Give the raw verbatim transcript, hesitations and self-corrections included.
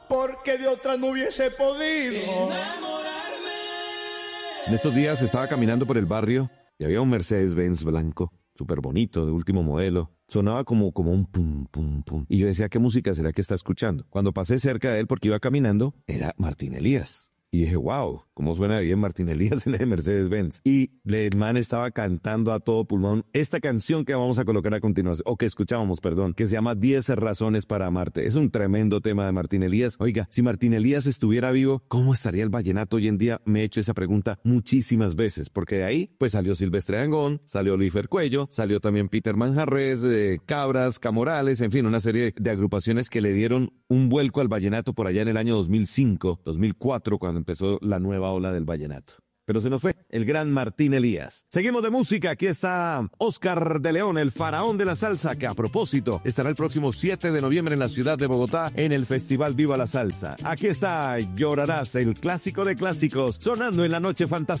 porque de otra no hubiese podido. En estos días estaba caminando por el barrio y había un Mercedes-Benz blanco, súper bonito, de último modelo. Sonaba como, como un pum, pum, pum. Y yo decía, ¿qué música será que está escuchando? Cuando pasé cerca de él porque iba caminando, era Martín Elías. Y dije, wow, cómo suena bien Martín Elías en el Mercedes-Benz. Y el man estaba cantando a todo pulmón esta canción que vamos a colocar a continuación, o que escuchábamos, perdón, que se llama diez razones para amarte. Es un tremendo tema de Martín Elías. Oiga, si Martín Elías estuviera vivo, ¿cómo estaría el vallenato hoy en día? Me he hecho esa pregunta muchísimas veces, porque de ahí, pues salió Silvestre Dangond, salió Luífer Cuello, salió también Peter Manjarrés, eh, Cabras, Camorales, en fin, una serie de agrupaciones que le dieron un vuelco al vallenato por allá en el año dos mil cinco, dos mil cuatro, cuando empezó la nueva ola del vallenato. Pero se nos fue el gran Martín Elías. Seguimos de música. Aquí está Oscar de León, el faraón de la salsa, que a propósito estará el próximo siete de noviembre en la ciudad de Bogotá en el Festival Viva la Salsa. Aquí está Llorarás, el clásico de clásicos, sonando en la noche fantástica.